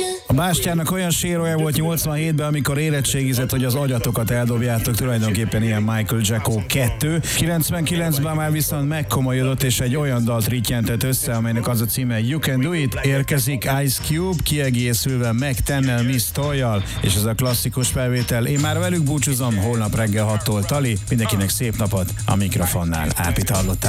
A bástyának olyan sérója volt 87-ben, amikor érettségizett, hogy az agyatokat eldobjátok, tulajdonképpen ilyen Michael Jacko 2. 99-ben már viszont megkomolyodott, és egy olyan dalt rittyentett össze, amelynek az a címe You Can Do It, érkezik Ice Cube, kiegészülve meg Tennel Miss Toyjal, és ez a klasszikus felvétel. Én már velük búcsúzom, holnap reggel 6-tól Tali, mindenkinek szép napot, a mikrofonnál Ápit hallottál.